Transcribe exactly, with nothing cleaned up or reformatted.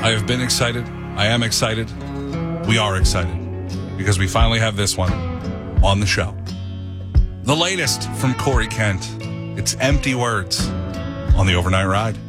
I have been excited. I am excited. We are excited because we finally have this one on the show. The latest from Corey Kent. It's Empty Words on the Overnight Ride.